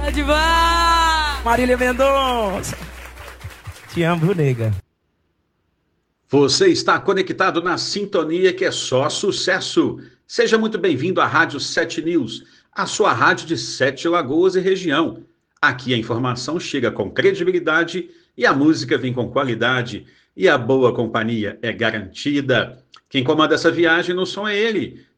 Advan! Marília Mendonça. Te amo, nega. Você está conectado na sintonia que é só sucesso. Seja muito bem-vindo à Rádio 7 News, a sua rádio de Sete Lagoas e região. Aqui a informação chega com credibilidade e a música vem com qualidade e a boa companhia é garantida. Quem comanda essa viagem no som é ele,